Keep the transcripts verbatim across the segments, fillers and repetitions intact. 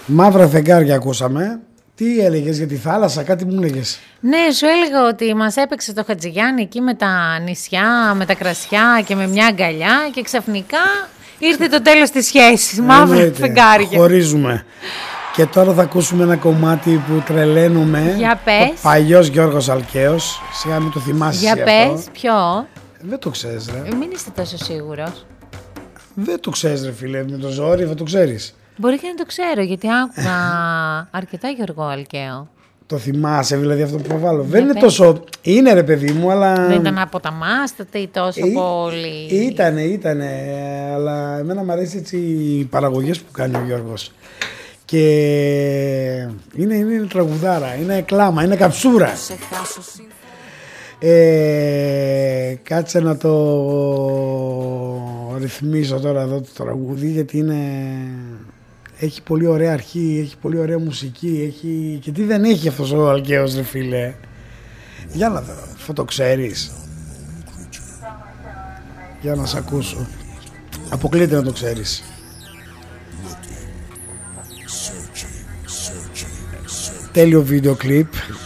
Μαύρα φεγγάρια ακούσαμε. Τι έλεγες για τη θάλασσα, κάτι μου έλεγες? Ναι, σου έλεγα ότι μας έπαιξε το Χατζηγιάννη εκεί με τα νησιά, με τα κρασιά και με μια αγκαλιά και ξαφνικά ήρθε το τέλος της σχέσης. Μαύρα Εννοείται. φεγγάρια. Χωρίζουμε. Και τώρα θα ακούσουμε ένα κομμάτι που τρελαίνουμε. Για πες. Παλιός Γιώργος Αλκαίος. Σιγά μην το θυμάσαι. Για πες, αυτό. ποιο? Δεν το ξέρεις, ρε. Ε, μην είστε τόσο σίγουρος. Δεν το ξέρεις, ρε φίλε. Με το ζόρι θα το ξέρεις. Μπορεί και να το ξέρω, γιατί άκουγα αρκετά Γιώργο Αλκαίο. Το θυμάσαι, δηλαδή αυτό που προβάλλω. Για Δεν είναι πες. τόσο. Είναι, ρε παιδί μου, αλλά. Δεν ήταν από τα μάστατα ή τόσο Ή- πολύ. Ήτανε, ήτανε. Αλλά εμένα μου αρέσει έτσι οι παραγωγές που κάνει ο Γιώργος. Και είναι, είναι τραγουδάρα, είναι κλάμα, είναι καψούρα. Ε, κάτσε να το ρυθμίσω τώρα εδώ το τραγούδι, γιατί είναι, έχει πολύ ωραία αρχή, έχει πολύ ωραία μουσική, έχει, και τι δεν έχει αυτός ο Αλκαίος, ρε φίλε. Για να δω, θα το ξέρεις. Για να σ' ακούσω. Αποκλείται να το ξέρεις. Τέλειο βίντεο κλιπ.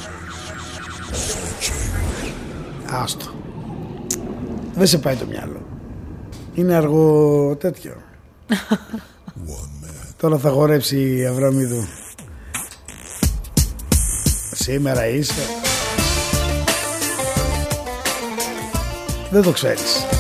Άστο. Δεν σε πάει το μυαλό. Είναι αργό τέτοιο. Τώρα θα χορέψει η Αβραμίδου. Σήμερα είσαι. Δεν το ξέρεις.